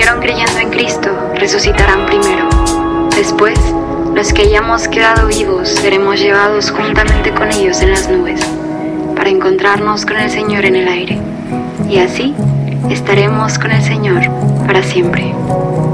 murieron creyendo en Cristo resucitarán primero. Después, los que hayamos quedado vivos seremos llevados juntamente con ellos en las nubes, para encontrarnos con el Señor en el aire. Y así estaremos con el Señor para siempre.